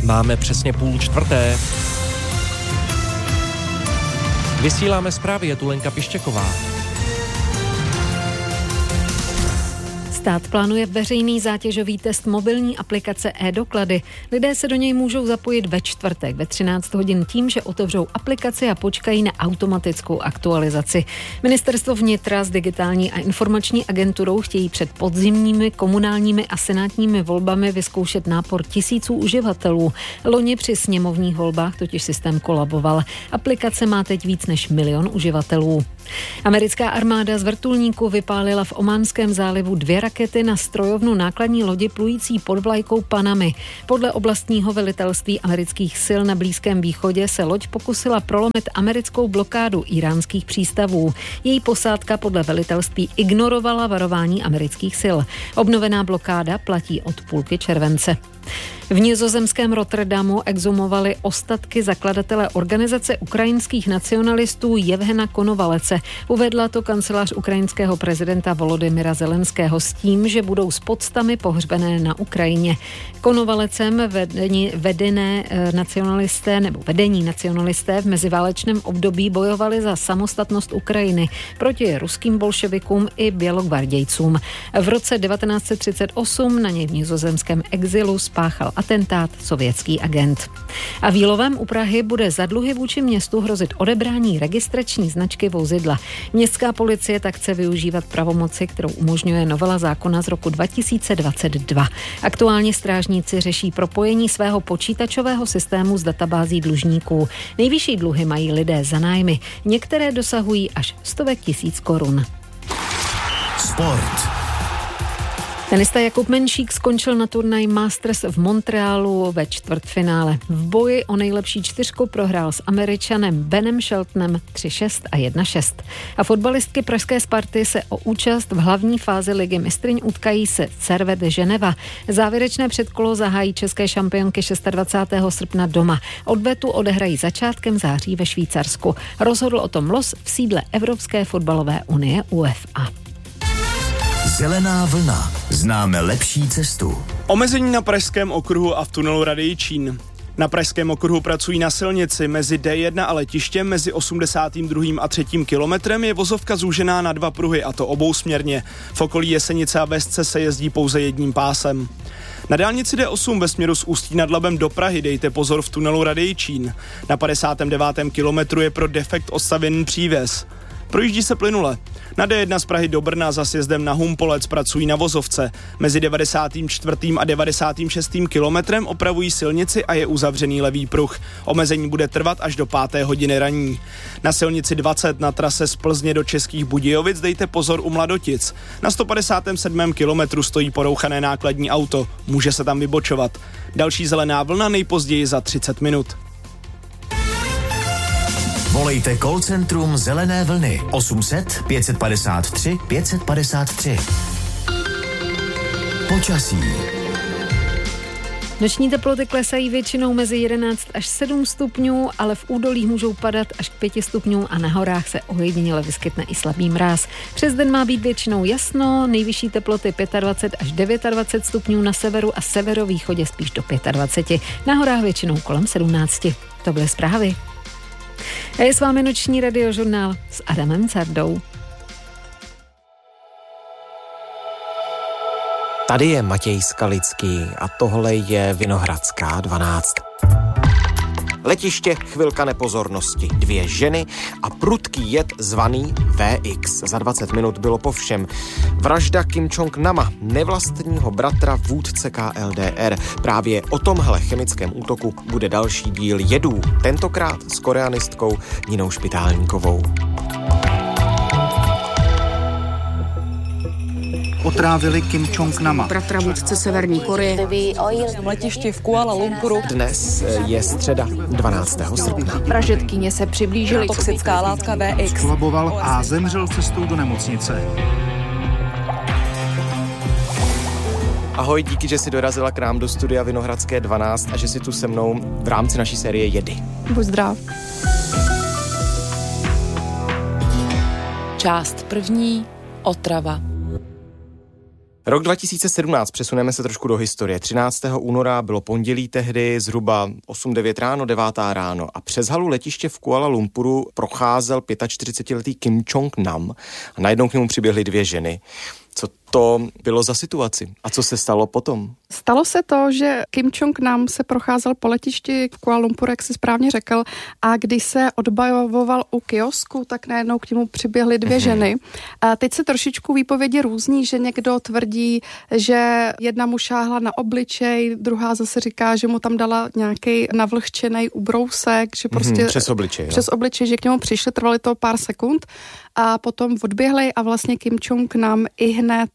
Máme přesně 3:30. Vysíláme zprávy, je tu Lenka Pištěková. Stát plánuje veřejný zátěžový test mobilní aplikace e-doklady. Lidé se do něj můžou zapojit ve čtvrtek ve 13 hodin tím, že otevřou aplikaci a počkají na automatickou aktualizaci. Ministerstvo vnitra s digitální a informační agenturou chtějí před podzimními komunálními a senátními volbami vyzkoušet nápor tisíců uživatelů. Loni při sněmovních volbách totiž systém kolaboval. Aplikace má teď víc než 1 milion uživatelů. Americká armáda z vrtulníku vypálila v Ománském zálivu 2 rakety na strojovnu nákladní lodi plující pod vlajkou Panamy. Podle oblastního velitelství amerických sil na Blízkém východě se loď pokusila prolomit americkou blokádu íránských přístavů. Její posádka podle velitelství ignorovala varování amerických sil. Obnovená blokáda platí od půlky července. V nizozemském Rotterdamu exhumovali ostatky zakladatele organizace ukrajinských nacionalistů Jevhena Konovalece. Uvedla to kancelář ukrajinského prezidenta Volodymyra Zelenského s tím, že budou s poctami pohřbené na Ukrajině. Konovalecem vedení nacionalisté v meziválečném období bojovali za samostatnost Ukrajiny proti ruským bolševikům i bělogvardějcům. V roce 1938 na něj v nizozemském exilu spáchal atentát sovětský agent. A v Jílovém u Prahy bude za dluhy vůči městu hrozit odebrání registrační značky vozidla. Městská policie tak chce využívat pravomoci, kterou umožňuje novela zákona z roku 2022. Aktuálně strážníci řeší propojení svého počítačového systému s databází dlužníků. Nejvyšší dluhy mají lidé za nájmy. Některé dosahují až 100 000 korun. Sport. Tenista Jakub Menšík skončil na turnaj Masters v Montrealu ve čtvrtfinále. V boji o nejlepší 4 prohrál s Američanem Benem Sheltonem 3-6 a 1-6. A fotbalistky pražské Sparty se o účast v hlavní fázi ligy mistryň utkají se Servet Ženeva. Závěrečné předkolo zahájí české šampionky 26. srpna doma. Odvetu odehrají začátkem září ve Švýcarsku. Rozhodl o tom los v sídle Evropské fotbalové unie UEFA. Zelená vlna. Známe lepší cestu. Omezení na Pražském okruhu a v tunelu Radejčín. Na Pražském okruhu pracují na silnici mezi D1 a letištěm mezi 82. a 3. kilometrem je vozovka zúžená na 2 pruhy, a to obousměrně. V okolí Jesenice a Vesce se jezdí pouze jedním pásem. Na dálnici D8 ve směru z Ústí nad Labem do Prahy dejte pozor v tunelu Radejčín. Na 59. kilometru je pro defekt odstavěný přívěs. Projíždí se plynule. Na D1 z Prahy do Brna za sjezdem na Humpolec pracují na vozovce. Mezi 94. a 96. kilometrem opravují silnici a je uzavřený levý pruh. Omezení bude trvat až do 5. hodiny ranní. Na silnici 20 na trase z Plzně do Českých Budějovic dejte pozor u Mladotic. Na 157. kilometru stojí porouchané nákladní auto. Může se tam vybočovat. Další zelená vlna nejpozději za 30 minut. Volejte call centrum Zelené vlny 800 553 553. Počasí. Noční teploty klesají většinou mezi 11 až 7 stupňů, ale v údolích můžou padat až k 5 stupňům a na horách se ojediněle vyskytne i slabý mráz. Přes den má být většinou jasno, nejvyšší teploty 25 až 29 stupňů na severu a severovýchodě spíš do 25. Na horách většinou kolem 17. To byly zprávy. A je s vámi noční radiožurnál s Adamem Cardou. Tady je Matěj Skalický a tohle je Vinohradská 12. Letiště, chvilka nepozornosti, 2 ženy a prudký jed zvaný VX. Za 20 minut bylo po všem. Vražda Kim Jong-nama, nevlastního bratra vůdce KLDR. Právě o tomhle chemickém útoku bude další díl Jedů, tentokrát s koreanistkou Ninou Špitálníkovou. Otrávili Kim Jong-nama, bratra vůdce Severní Koreje. V letišti v Kuala Lumpuru. Dnes je středa 12. srpna. Vražedkyně se přiblížily. Toxická látka VX. Skolaboval a zemřel cestou do nemocnice. Ahoj, díky, že jsi dorazila k nám do studia Vinohradské 12 a že jsi tu se mnou v rámci naší série Jedy. Buď zdrav. Část první. Otrava. Rok 2017, přesuneme se trošku do historie. 13. února bylo pondělí tehdy, zhruba 8-9 ráno, 9 ráno a přes halu letiště v Kuala Lumpuru procházel 45letý Kim Jong-nam a najednou k němu přiběhly 2 ženy. Co to bylo za situaci? A co se stalo potom? Stalo se to, že Kim Jong-nam se procházel po letišti v Kuala Lumpuru, jak si správně řekl, a když se odbavoval u kiosku, tak najednou k němu přiběhly 2 ženy. A teď se trošičku výpovědi různí, že někdo tvrdí, že jedna mu šáhla na obličej, druhá zase říká, že mu tam dala nějaký navlhčený ubrousek, že prostě přes obličej, že k němu přišli, trvali to pár sekund a potom odběhli a vlastně Kim Jong-nam ihned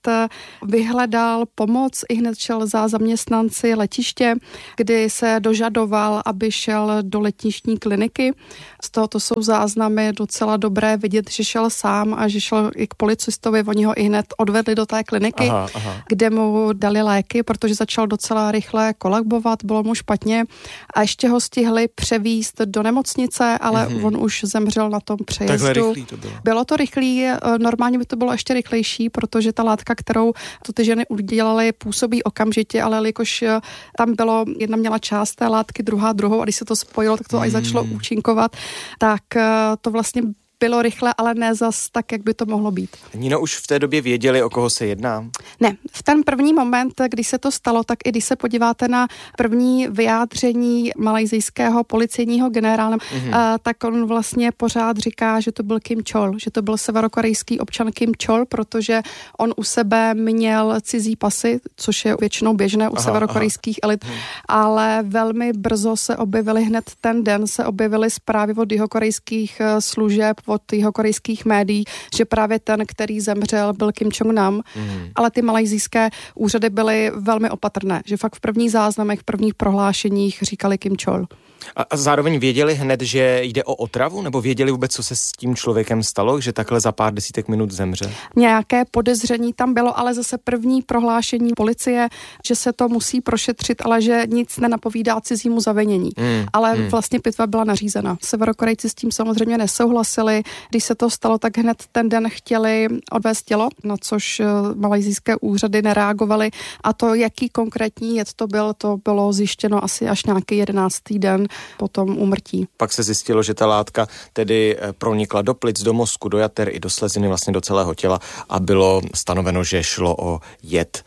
vyhledal pomoc, ihned šel za zaměstnanci letiště, kdy se dožadoval, aby šel do letištní kliniky. Z tohoto jsou záznamy docela dobré vidět, že šel sám a že šel i k policistovi, oni ho ihned odvedli do té kliniky, kde mu dali léky, protože začal docela rychle kolabovat, bylo mu špatně a ještě ho stihli převízt do nemocnice, ale on už zemřel na tom přejezdu. Takhle rychlý to bylo. Bylo to rychlý, normálně by to bylo ještě rychlejší, protože ta látka, kterou to ty ženy udělaly, působí okamžitě, ale jelikož tam bylo, jedna měla část té látky, druhou a když se to spojilo, tak to až začalo účinkovat, tak to vlastně bylo rychle, ale ne zas tak, jak by to mohlo být. Nino, už v té době věděli, o koho se jedná? Ne, v ten první moment, když se to stalo, tak i když se podíváte na první vyjádření malajzijského policejního generála, tak on vlastně pořád říká, že to byl Kim Chol, že to byl severokorejský občan Kim Chol, protože on u sebe měl cizí pasy, což je většinou běžné u severokorejských elit, ale velmi brzo se objevily, hned ten den se objevily zprávy od jihokorejských služeb, od jihokorejských médií, že právě ten, který zemřel, byl Kim Jong-nam, ale ty malajzijské úřady byly velmi opatrné, že fakt v prvních záznamech, v prvních prohlášeních říkali Kim Chol. A zároveň věděli hned, že jde o otravu? Nebo věděli vůbec, co se s tím člověkem stalo, že takhle za pár desítek minut zemře? Nějaké podezření tam bylo, ale zase první prohlášení policie, že se to musí prošetřit, ale že nic nenapovídá cizímu zavinění. Ale vlastně pitva byla nařízena. Severokorejci s tím samozřejmě nesouhlasili. Když se to stalo, tak hned ten den chtěli odvést tělo, na což malajzijské úřady nereagovaly. A to, jaký konkrétní jed to bylo zjištěno asi až nějaký 11. den po tom úmrtí. Pak se zjistilo, že ta látka tedy pronikla do plic, do mozku, do jater i do sleziny, vlastně do celého těla a bylo stanoveno, že šlo o jed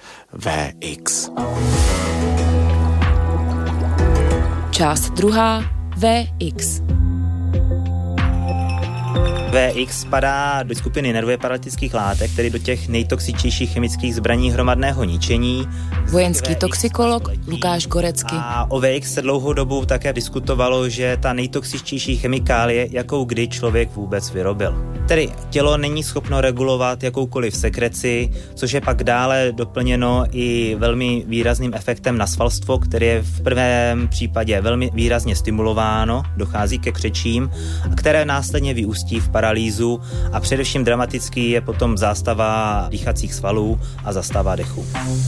VX. Část 2. VX. VX spadá do skupiny nervově paralytických látek, tedy do těch nejtoxičtějších chemických zbraní hromadného ničení. Vojenský toxikolog Lukáš Gorecký. A o VX se dlouhou dobu také diskutovalo, že ta nejtoxičtější chemikálie, jakou kdy člověk vůbec vyrobil. Tedy tělo není schopno regulovat jakoukoliv sekreci, což je pak dále doplněno i velmi výrazným efektem na svalstvo, který je v prvém případě velmi výrazně stimulováno, dochází ke křečím, které následně vyústí v paralýzu a především dramatický je potom zástava dýchacích svalů a zastava dechu.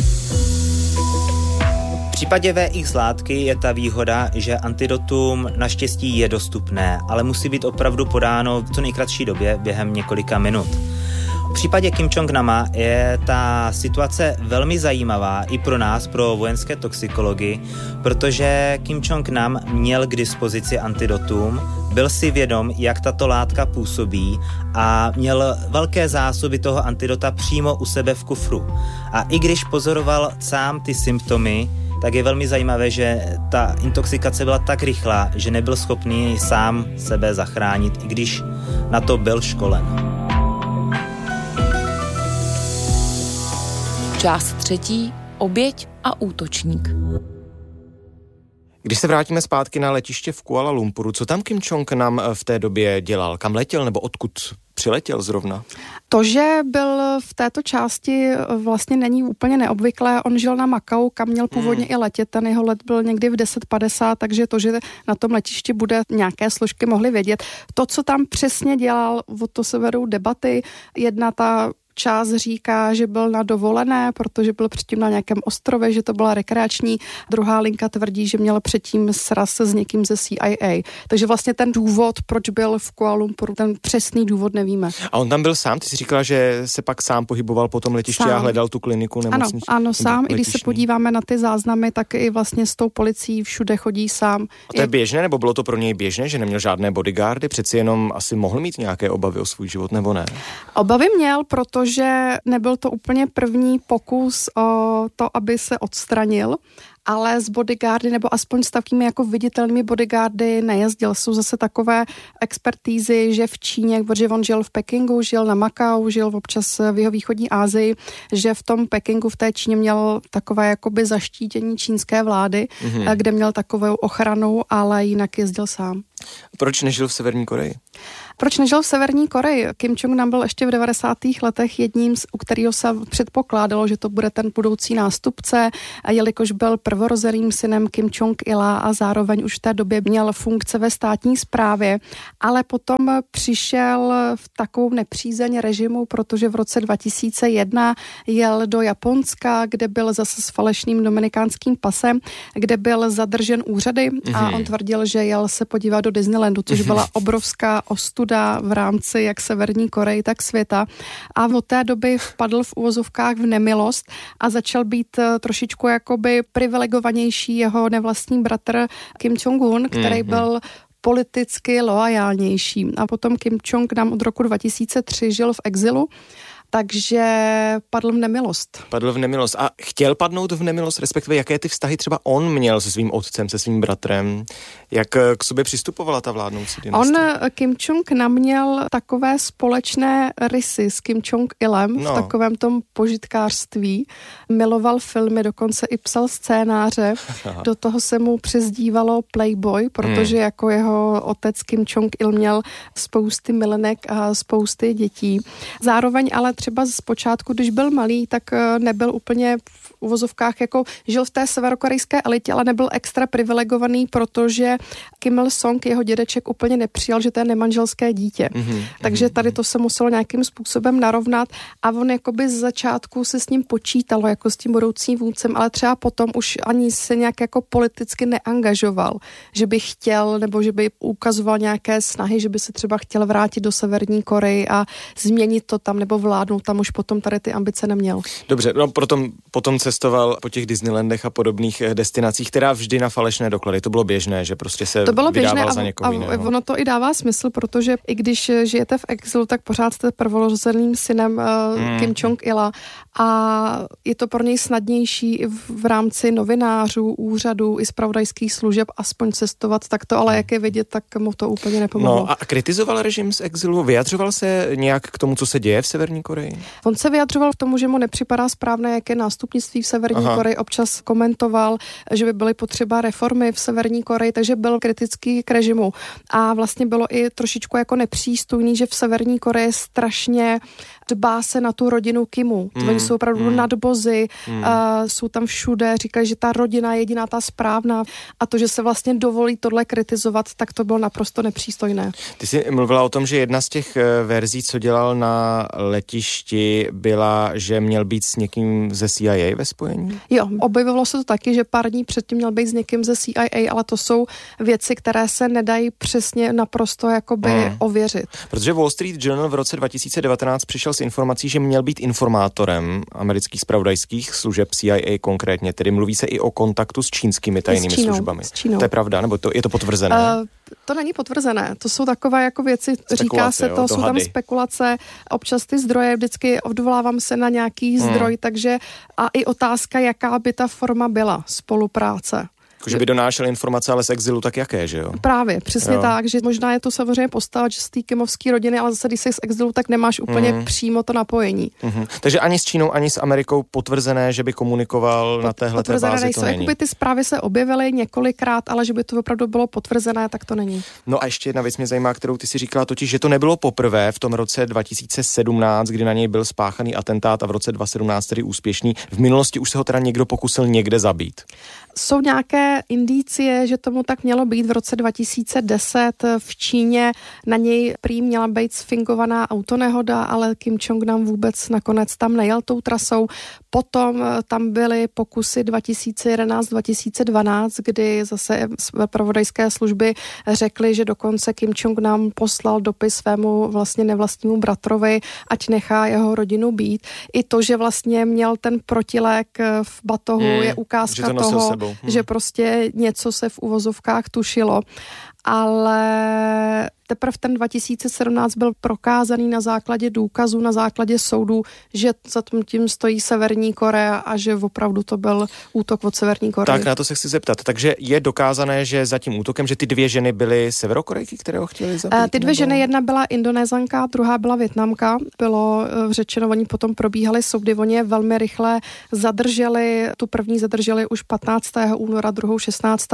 V případě VX látky je ta výhoda, že antidotum naštěstí je dostupné, ale musí být opravdu podáno v co nejkratší době během několika minut. V případě Kim Jong-nama je ta situace velmi zajímavá i pro nás, pro vojenské toxikology, protože Kim Jong-nam měl k dispozici antidotum, byl si vědom, jak tato látka působí a měl velké zásoby toho antidota přímo u sebe v kufru. A i když pozoroval sám ty symptomy, tak je velmi zajímavé, že ta intoxikace byla tak rychlá, že nebyl schopný sám sebe zachránit, i když na to byl školen. Část 3. Oběť a útočník. Když se vrátíme zpátky na letiště v Kuala Lumpuru, co tam Kim Jong-nam v té době dělal? Kam letěl nebo odkud přiletěl zrovna? To, že byl v této části vlastně není úplně neobvyklé. On žil na Makau, kam měl původně i letět. Ten jeho let byl někdy v 10:50, takže to, že na tom letišti bude nějaké složky mohly vědět. To, co tam přesně dělal, o to se vedou debaty. Jedna ta Část říká, že byl na dovolené, protože byl předtím na nějakém ostrově, že to byla rekreační. Druhá linka tvrdí, že měl předtím sraz s někým ze CIA. Takže vlastně ten důvod, proč byl v Kuala Lumpuru, ten přesný důvod nevíme. A on tam byl sám? Ty jsi říkala, že se pak sám pohyboval po tom letišti a hledal tu kliniku nemocniční. Ano, sám. I když se podíváme na ty záznamy, tak i vlastně s tou policií všude chodí sám. A to je běžné, nebo bylo to pro něj běžné, že neměl žádné bodyguardy? Přeci jenom asi mohl mít nějaké obavy o svůj život, nebo ne? Obavy měl, protože nebyl to úplně první pokus o to, aby se odstranil, ale s bodyguardy nebo aspoň s takovými jako viditelnými bodyguardy nejezdil. Jsou zase takové expertízy, že v Číně, protože on žil v Pekingu, žil na Makau, žil občas v jihovýchodní Asii, že v tom Pekingu, v té Číně měl takové jakoby zaštítění čínské vlády, kde měl takovou ochranu, ale jinak jezdil sám. Proč nežil v Severní Koreji? Proč nežil v Severní Koreji? Kim Jong-nam byl ještě v 90. letech jedním, u kterého se předpokládalo, že to bude ten budoucí nástupce, a jelikož byl prvorozeným synem Kim Jong-ila a zároveň už v té době měl funkce ve státní správě, ale potom přišel v takovou nepřízeň režimu, protože v roce 2001 jel do Japonska, kde byl zase s falešným dominikánským pasem, kde byl zadržen úřady a on tvrdil, že jel se podívat do Disneylandu, což byla obrovská ostuda v rámci jak Severní Koreji, tak světa. A od té doby vpadl v uvozovkách v nemilost a začal být trošičku jakoby privilegovanější jeho nevlastní bratr Kim Jong-un, který byl politicky loajálnější. A potom Kim Jong-nam od roku 2003 žil v exilu, takže padl v nemilost. Padl v nemilost. A chtěl padnout v nemilost, respektive jaké ty vztahy třeba on měl se svým otcem, se svým bratrem? Jak k sobě přistupovala ta vládnoucí dynastie? On, Kim Jong-nam, měl takové společné rysy s Kim Jong-ilem v takovém tom požitkářství. Miloval filmy, dokonce i psal scénáře. Do toho se mu přezdívalo Playboy, protože jako jeho otec Kim Jong-il měl spousty milenek a spousty dětí. Zároveň ale třeba zpočátku, když byl malý, tak nebyl úplně v uvozovkách, jako žil v té severokorejské elitě, ale nebyl extra privilegovaný, protože Kim Il-sung, jeho dědeček, úplně nepřijal, že to je nemanželské dítě. Takže tady to se muselo nějakým způsobem narovnat a on jakoby z začátku se s ním počítalo, jako s tím budoucím vůdcem, ale třeba potom už ani se nějak jako politicky neangažoval, že by chtěl, nebo že by ukazoval nějaké snahy, že by se třeba chtěl vrátit do Severní Koreji a změnit to tam, nebo vládnout tam, už potom tady ty ambice neměl. Dobře, no potom cestoval po těch Disneylandech a podobných destinacích, teda vždy na falešné doklady. To bylo běžné, že prostě se vydával za někoho jiného. A ono to i dává smysl, protože i když žijete v exilu, tak pořád jste prvorozeným synem Kim Jong-ila a je to pro něj snadnější i v rámci novinářů, úřadů i zpravodajských služeb aspoň cestovat takto, ale jak je vidět, tak mu to úplně nepomohlo. No a kritizoval režim z exilu? Vyjadřoval se nějak k tomu, co se děje v Severní Koreji? On se vyjadřoval k tomu, že mu nepřipadá správné, jaké nástupnictví v Severní Koreji. Občas komentoval, že by byly potřeba reformy v Severní Koreji, takže byl kritický k režimu. A vlastně bylo i trošičku jako nepřístupný, že v Severní Koreji strašně dbá se na tu rodinu Kimu. Oni jsou opravdu nadbozy, jsou tam všude, říkají, že ta rodina je jediná ta správná a to, že se vlastně dovolí tohle kritizovat, tak to bylo naprosto nepřístojné. Ty jsi mluvila o tom, že jedna z těch verzí, co dělal na letišti, byla, že měl být s někým ze CIA ve spojení? Jo, objevilo se to taky, že pár dní předtím měl být s někým ze CIA, ale to jsou věci, které se nedají přesně naprosto jakoby ověřit. Protože Wall Street Journal v roce 2019 přišel s informací, že měl být informátorem amerických zpravodajských služeb CIA konkrétně, tedy mluví se i o kontaktu s čínskými tajnými službami. To je pravda, nebo je to potvrzené? To není potvrzené, to jsou takové jako věci, říká se to, jsou tam spekulace, občas ty zdroje, vždycky odvolávám se na nějaký zdroj, takže a i otázka, jaká by ta forma byla spolupráce. Že by donášel informace, ale z exilu, tak jaké, že jo? Právě, přesně tak, že možná je to samozřejmě postava, že z té kimovské rodiny, ale zase, když jsi z exilu, tak nemáš úplně přímo to napojení. Takže ani s Čínou, ani s Amerikou potvrzené, že by komunikoval na téhleté bázi, to není. Jakoby ty zprávy se objevily několikrát, ale že by to opravdu bylo potvrzené, tak to není. No a ještě jedna věc mě zajímá, kterou ty si říkala, totiž, že to nebylo poprvé v tom roce 2017, kdy na něj byl spáchaný atentát a v roce 2017 tedy úspěšný. V minulosti už se ho teda někdo pokusil někde zabít. Jsou nějaké indicie, že tomu tak mělo být. V roce 2010 v Číně na něj prý měla být sfingovaná autonehoda, ale Kim Jong-nam vůbec nakonec tam nejel tou trasou. Potom tam byly pokusy 2011-2012, kdy zase zpravodajské služby řekly, že dokonce Kim Jong-nam poslal dopis svému vlastně nevlastnímu bratrovi, ať nechá jeho rodinu být. I to, že vlastně měl ten protilék v batohu, je ukázka toho, že prostě něco se v uvozovkách tušilo. Ale teprve ten 2017 byl prokázaný na základě důkazů, na základě soudů, že za tím stojí Severní Korea a že opravdu to byl útok od Severní Koreje. Tak na to se chci zeptat. Takže je dokázané, že za tím útokem, že ty dvě ženy byly Severokorejky, které ho chtěli zabít? Ty dvě ženy, jedna byla Indonézanka, druhá byla Vietnamka. Bylo řečeno, oni potom probíhali soudy, oni je velmi rychle zadrželi. Tu první zadrželi už 15. února, druhou 16.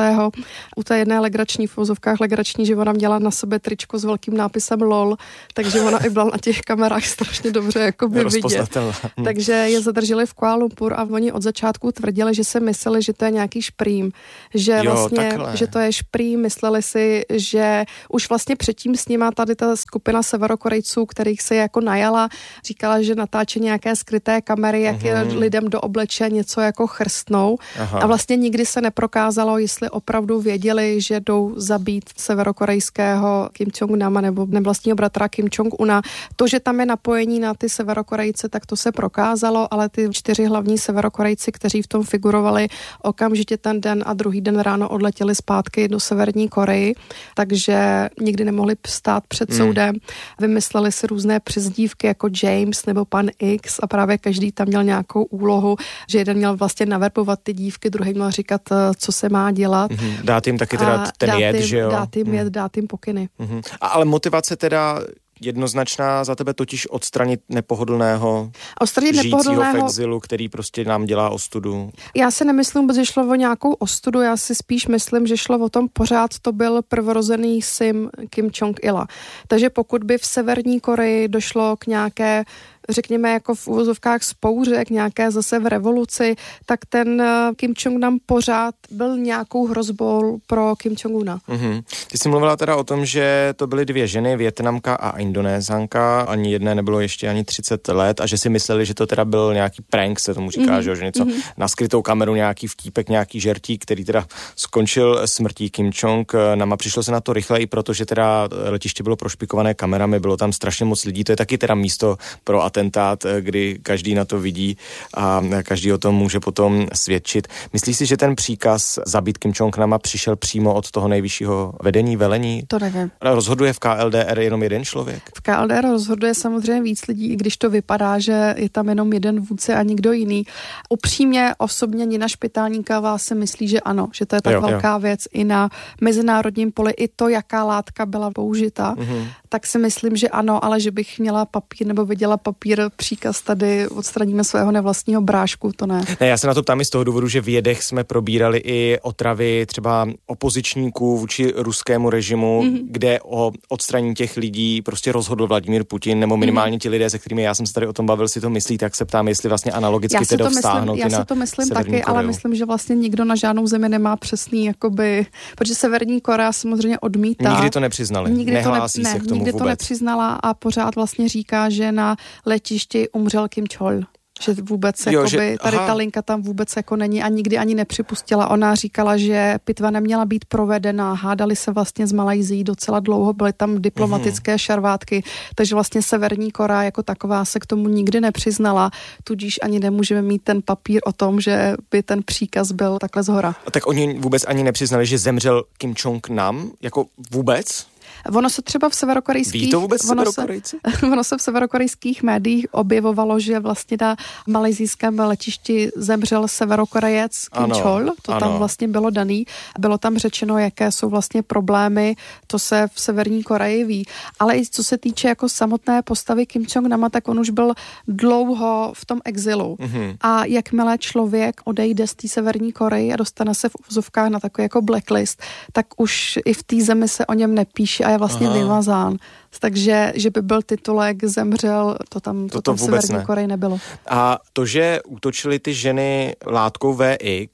U té jedné legrační, v uvozovkách legrační, že ona měla na sobě tričko s velkým nápisem LOL, takže ona i byla na těch kamerách strašně dobře jakoby vidět. Takže je zadrželi v Kuala Lumpur a oni od začátku tvrdili, že si mysleli, že to je nějaký šprým, že vlastně, že to je šprým, mysleli si, že už vlastně předtím s nima tady ta skupina Severokorejců, kterých se jako najala, říkala, že natáče nějaké skryté kamery, jak je lidem do obliče něco jako chrstnou. A vlastně nikdy se neprokázalo, jestli opravdu věděli, že jdou zabít severokorejského Kim Jong-nama nebo nevlastního bratra Kim Jong-una. To, že tam je napojení na ty Severokorejce, tak to se prokázalo, ale ty 4 hlavní Severokorejci, kteří v tom figurovali, okamžitě ten den a druhý den ráno odletěli zpátky do Severní Koreji, takže nikdy nemohli stát před soudem. Vymysleli si různé přezdívky jako James nebo pan X a právě každý tam měl nějakou úlohu, že jeden měl vlastně naverbovat ty dívky, druhý měl říkat, co se má dělat. Dát jim taky teda ten jed, že jo? Dát jim pokyny. Ale motivace teda jednoznačná za tebe, totiž odstranit nepohodlného žijícího v exilu, který prostě nám dělá ostudu. Já si nemyslím, že šlo o nějakou ostudu, já si spíš myslím, že šlo o tom pořád, to byl prvorozený syn Kim Jong-ila. Takže pokud by v Severní Koreji došlo k nějaké, řekněme jako v uvozovkách spouře, k nějaké zase v revoluci, tak ten Kim Jong-nam pořád byl nějakou hrozbou pro Kim Jong-una. Ty jsi mluvila teda o tom, že to byly 2 ženy, Vietnamka a Indonézanka, ani jedné nebylo ještě ani 30 let a že si mysleli, že to teda byl nějaký prank, se tomu říká, že něco na skrytou kameru, nějaký vtípek, nějaký žertík, který teda skončil smrtí Kim Jong-nama. Přišlo se na to rychle i proto, že teda letiště bylo prošpikované kamerami, bylo tam strašně moc lidí, to je taky teda místo pro atentát, kdy každý na to vidí a každý o tom může potom svědčit. Myslíš si, že ten příkaz zabít Kim Jong-nama přišel přímo od toho nejvyššího vedení, velení? To nevím. Rozhoduje v KLDR jenom jeden člověk? V KLDR rozhoduje samozřejmě víc lidí, i když to vypadá, že je tam jenom jeden vůdce a nikdo jiný. Upřímně osobně Nina Špitálníková si myslí, že ano, že to je tak velká věc i na mezinárodním poli, i to, jaká látka byla použita, tak si myslím, že ano, ale že bych měla papír nebo viděla papír, příkaz tady odstraníme svého nevlastního brášku, to ne. Ne, já se na to ptám i z toho důvodu, že v Jedech jsme probírali i otravy třeba opozičníků vůči ruskému režimu, kde o odstranění těch lidí prostě rozhodl Vladimír Putin, nebo minimálně ti lidé, se kterými já jsem se tady o tom bavil, si to myslí, tak se ptám, jestli vlastně analogicky teda vztáhnout já si to myslím taky, ale myslím, že vlastně nikdo na žádnou zemi nemá přesný, jakoby, protože Severní Korea samozřejmě odmítá. Nikdy to nepřiznali, nehlásí se k tomu nikdy vůbec. To nepřiznala a pořád vlastně říká, že na letišti umřel Kim Chol. Že vůbec, tady ta linka tam vůbec jako není a nikdy ani nepřipustila. Ona říkala, že pitva neměla být provedena, hádali se vlastně z Malajzií docela dlouho, byly tam diplomatické šarvátky, takže vlastně Severní Korea jako taková se k tomu nikdy nepřiznala, tudíž ani nemůžeme mít ten papír o tom, že by ten příkaz byl takhle zhora. A tak oni vůbec ani nepřiznali, že zemřel Kim Jong-nam, jako vůbec? Ono se třeba v severokorejských... Ví to vůbec Severokorejci? Ono se v severokorejských médiích objevovalo, že vlastně na malajzijském letišti zemřel Severokorejec Kim Chol. To tam vlastně bylo daný. Bylo tam řečeno, jaké jsou vlastně problémy. To se v Severní Koreji ví. Ale i co se týče jako samotné postavy Kim Jong-nama, tak on už byl dlouho v tom exilu. A jakmile člověk odejde z té Severní Koreji a dostane se v uvozovkách na takový jako blacklist, tak už i v té zemi se o něm nepíše a je vlastně vymazán. Takže, že by byl titulek, zemřel, to tam v Severní Koreji nebylo. A to, že útočily ty ženy látkou VX,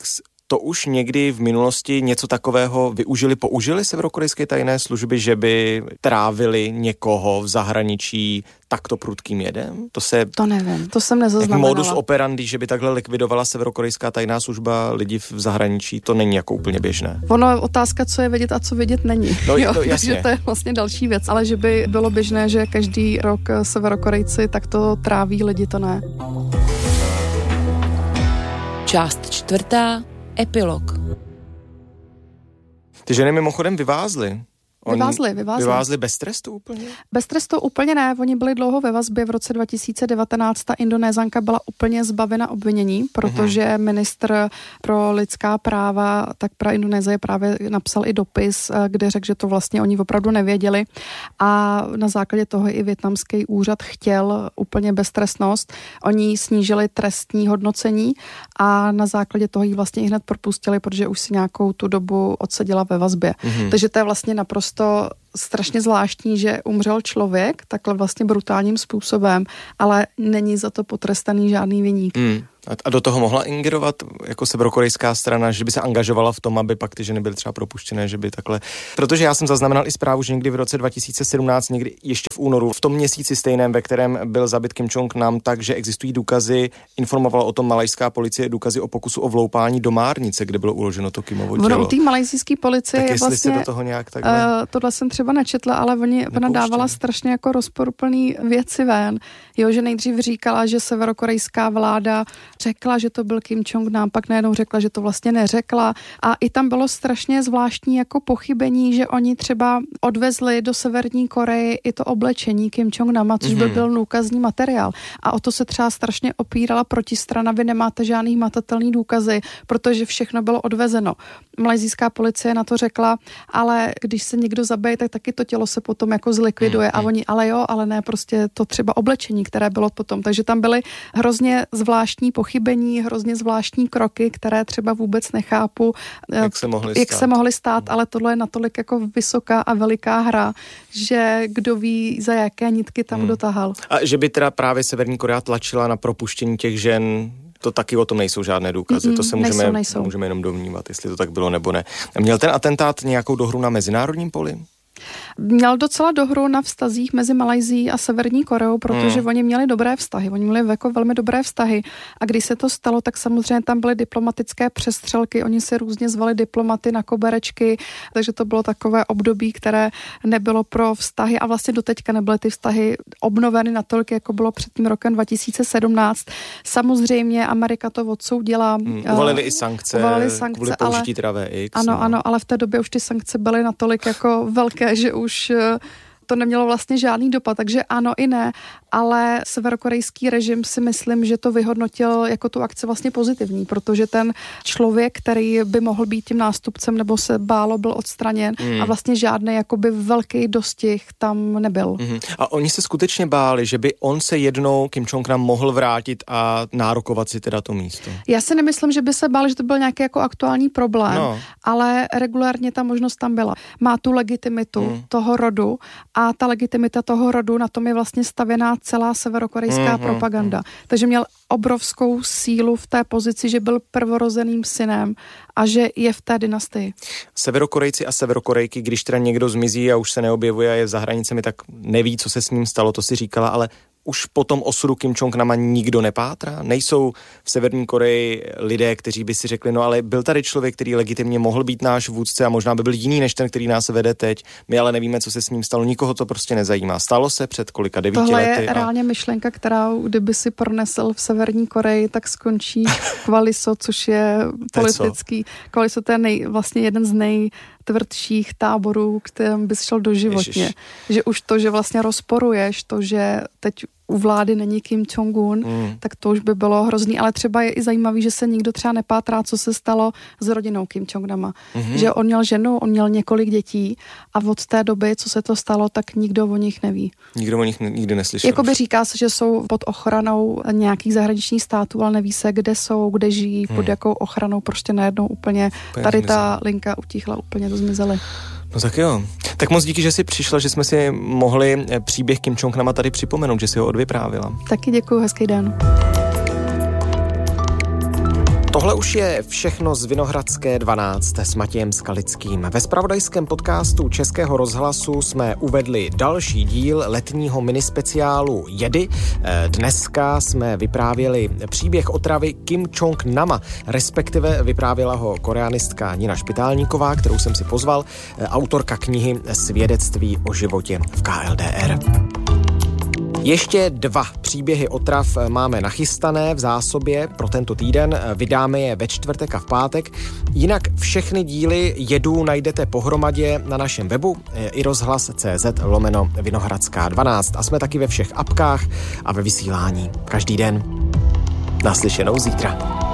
To už někdy v minulosti něco takového použili severokorejské tajné služby, že by trávili někoho v zahraničí takto prudkým jedem? To nevím, to jsem nezaznamenala. Modus operandi, že by takhle likvidovala severokorejská tajná služba lidi v zahraničí, to není jako úplně běžné. Ono je otázka, co je vědět a co vědět není. No, jo, jasně. Takže to je vlastně další věc, ale že by bylo běžné, že každý rok severokorejci takto tráví lidi, to ne. Část 4. Epilog. Ty ženy mimochodem vyvázly. Vyvázli bez trestu úplně? Bez trestu úplně ne, oni byli dlouho ve vazbě. V roce 2019 ta Indonézanka byla úplně zbavena obvinění, protože ministr pro lidská práva, tak pro Indonésie právě napsal i dopis, kde řekl, že to vlastně oni opravdu nevěděli a na základě toho i vietnamský úřad chtěl úplně beztrestnost. Oni snížili trestní hodnocení a na základě toho ji vlastně i hned propustili, protože už si nějakou tu dobu odseděla ve vazbě. Takže to je vlastně naprosto strašně zvláštní, že umřel člověk takhle vlastně brutálním způsobem, ale není za to potrestaný žádný viník. A do toho mohla ingerovat jako severokorejská strana, že by se angažovala v tom, aby pak ty ženy byly třeba propuštěné, že by takhle... Protože já jsem zaznamenal i zprávu, že někdy v roce 2017, někdy ještě v únoru, v tom měsíci stejném, ve kterém byl zabit Kim Jong-nam, takže existují důkazy, informovala o tom malajská policie, důkazy o pokusu o vloupání do Márnice, kde bylo uloženo to Kimovo tělo. Ono u té malajsijské policie tak je vlastně... do toho nějak takhle... tohle jsem třeba nečetla, ale ona dávala strašně jako rozporuplný věci ven. Jo, že nejdřív říkala, že severokorejská vláda řekla, že to byl Kim Jong-nam, pak najednou řekla, že to vlastně neřekla. A i tam bylo strašně zvláštní jako pochybení, že oni třeba odvezli do Severní Koreje i to oblečení Kim Jong-nama, což by byl důkazní materiál. A o to se třeba strašně opírala protistrana, vy nemáte žádný hmatatelný důkazy, protože všechno bylo odvezeno. Malajsijská policie na to řekla, ale když se někdo zabije, tak taky to tělo se potom jako zlikviduje. A oni, ale jo, ale ne prostě to třeba oblečení, které bylo potom. Takže tam byly hrozně zvláštní pochybení, hrozně zvláštní kroky, které třeba vůbec nechápu, jak se mohly stát, ale tohle je natolik jako vysoká a veliká hra, že kdo ví, za jaké nitky tam kdo tahal. A že by teda právě Severní Korea tlačila na propuštění těch žen, to taky o tom nejsou žádné důkazy. To se můžeme jenom domnívat, jestli to tak bylo nebo ne. Měl ten atentát nějakou dohru na mezinárodním poli? Měl docela dohru na vztazích mezi Malajsií a Severní Koreou, protože oni měli dobré vztahy, oni měli jako velmi dobré vztahy a když se to stalo, tak samozřejmě tam byly diplomatické přestřelky, oni se různě zvali diplomaty na koberečky, takže to bylo takové období, které nebylo pro vztahy a vlastně doteďka nebyly ty vztahy obnoveny natolik, jako bylo před tím rokem 2017. Samozřejmě Amerika to odsoudila. Uvalili i sankce kvůli použití teda VX. Ano, ale v té době už ty sankce byly natolik jako velké, že už to nemělo vlastně žádný dopad, takže ano i ne, ale severokorejský režim si myslím, že to vyhodnotil jako tu akci vlastně pozitivní, protože ten člověk, který by mohl být tím nástupcem nebo se bálo, byl odstraněn a vlastně žádný jakoby velký dostih tam nebyl. A oni se skutečně báli, že by on se jednou Kim Jong-nam mohl vrátit a nárokovat si teda to místo? Já si nemyslím, že by se báli, že to byl nějaký jako aktuální problém, ale regulárně ta možnost tam byla. Má tu legitimitu toho rodu a ta legitimita toho rodu, na tom je vlastně stavěná celá severokorejská propaganda. Takže měl obrovskou sílu v té pozici, že byl prvorozeným synem a že je v té dynastii. Severokorejci a severokorejky, když teda někdo zmizí a už se neobjevuje a je za hranicemi, tak neví, co se s ním stalo, to si říkala, ale už po tom osudu Kim Jong-nama nikdo nepátrá? Nejsou v Severní Koreji lidé, kteří by si řekli, no ale byl tady člověk, který legitimně mohl být náš vůdce a možná by byl jiný než ten, který nás vede teď. My ale nevíme, co se s ním stalo. Nikoho to prostě nezajímá. Stalo se před kolika 9 lety? Tohle je reálně myšlenka, kterou kdyby si pronesl v Severní Koreji, tak skončí Kwaliso, což je politický. Kwaliso to je vlastně jeden z nejtvrdších táborů, kterým bys šel doživotně. Že už to, že vlastně rozporuješ to, že teď u vlády není Kim Jong-un, tak to už by bylo hrozný, ale třeba je i zajímavý, že se nikdo třeba nepátrá, co se stalo s rodinou Kim Jong-nama. Že on měl ženu, on měl několik dětí a od té doby, co se to stalo, tak nikdo o nich neví. Nikdo o nich nikdy neslyšel. Jakoby říká se, že jsou pod ochranou nějakých zahraničních států, ale neví se, kde jsou, kde žijí, pod jakou ochranou, prostě najednou úplně tady ta linka utichla, úplně to zmizely. No tak jo. Tak moc díky, že jsi přišla, že jsme si mohli příběh Kim Jong-nama tady připomenout, že si ho odvyprávila. Taky děkuju, hezký den. Tohle už je všechno z Vinohradské 12 s Matějem Skalickým. Ve zpravodajském podcastu Českého rozhlasu jsme uvedli další díl letního minispeciálu Jedy. Dneska jsme vyprávěli příběh otravy Kim Jong-nama, respektive vyprávěla ho koreanistka Nina Špitálníková, kterou jsem si pozval, autorka knihy Svědectví o životě v KLDR. Ještě 2 příběhy otrav máme nachystané v zásobě pro tento týden. Vydáme je ve čtvrtek a v pátek. Jinak všechny díly Jedů najdete pohromadě na našem webu iRozhlas.cz/Vinohradská 12 a jsme taky ve všech apkách a ve vysílání každý den. Naslyšenou zítra.